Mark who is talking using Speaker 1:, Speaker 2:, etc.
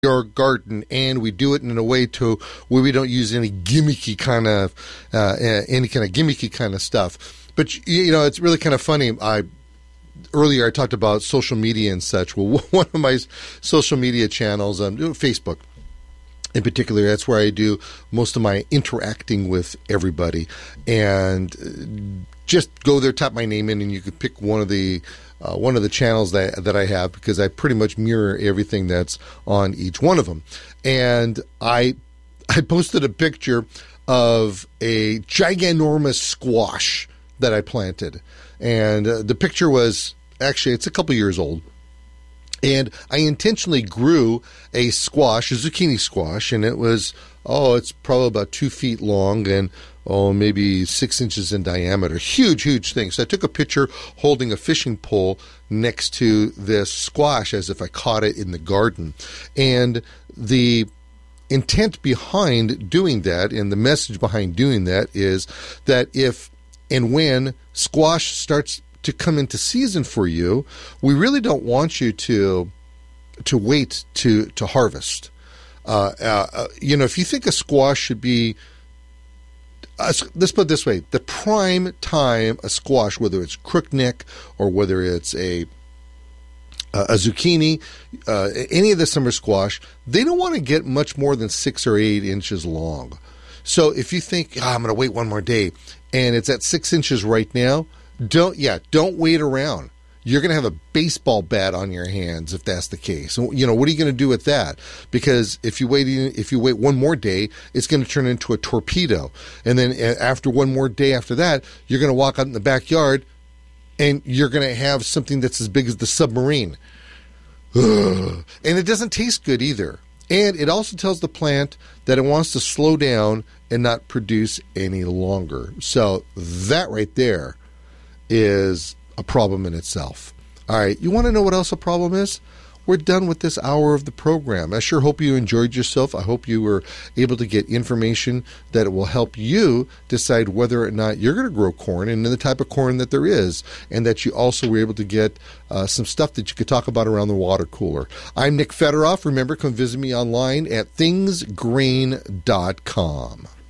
Speaker 1: your garden, and we do it in a way to where we don't use any gimmicky kind of stuff. But it's really kind of funny. Earlier I talked about social media and such. Well, one of my social media channels, Facebook in particular, that's where I do most of my interacting with everybody. And just go there, type my name in, and you could pick one of the channels that I have, because I pretty much mirror everything that's on each one of them. And I posted a picture of a giganormous squash that I planted. And the picture was, actually, it's a couple years old. And I intentionally grew a zucchini squash, and it was, it's probably about 2 feet long and, maybe 6 inches in diameter. Huge, huge thing. So I took a picture holding a fishing pole next to this squash as if I caught it in the garden. And the intent behind doing that, and the message behind doing that, is that if and when squash starts to come into season for you, we really don't want you to wait to harvest. If you think a squash should be, let's put it this way, the prime time a squash, whether it's crookneck or whether it's a zucchini, any of the summer squash, they don't want to get much more than 6 or 8 inches long. So if you think, I'm going to wait one more day, and it's at 6 inches right now, don't wait around. You're going to have a baseball bat on your hands if that's the case. What are you going to do with that? Because if you wait one more day, it's going to turn into a torpedo. And then after one more day after that, you're going to walk out in the backyard and you're going to have something that's as big as the submarine. And it doesn't taste good either. And it also tells the plant that it wants to slow down and not produce any longer. So that right there is a problem in itself. All right, you want to know what else a problem is? We're done with this hour of the program. I sure hope you enjoyed yourself. I hope you were able to get information that will help you decide whether or not you're going to grow corn and the type of corn that there is, and that you also were able to get some stuff that you could talk about around the water cooler. I'm Nick Federoff. Remember, come visit me online at thingsgrain.com.